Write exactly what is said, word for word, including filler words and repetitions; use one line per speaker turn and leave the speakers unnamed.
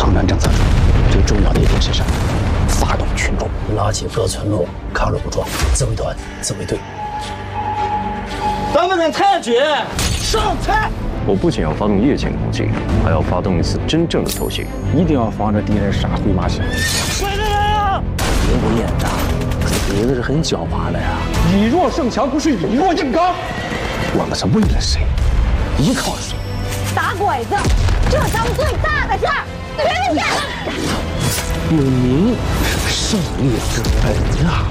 抗战政策中最重要的一点是什么？发动群众，
拉起各村落抗日武装，自卫团、自卫队。
咱们的太君上菜！
我不仅要发动夜间攻击，还要发动一次真正的偷袭，
一定要防着敌人杀回马枪。
快点啊！
别不演的，这鼻子是很狡猾的呀。
以弱胜强，不是以弱硬刚。
我们是为了谁？依靠谁？
打鬼子，这桩最大的事儿，别人家。
有您胜利之本啊！